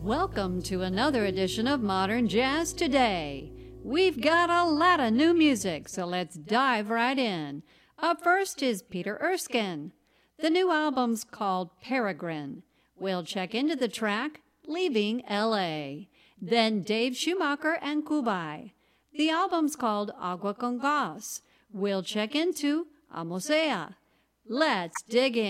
Welcome to another edition of Modern Jazz Today. We've got a lot of new music, so let's dive right in. Up first is Peter Erskine. The new album's called Peregrine. We'll check into the track, Leaving L.A. Then Dave Schumacher and Kubai. The album's called Agua con Gas. We'll check into Amosea. Let's dig in.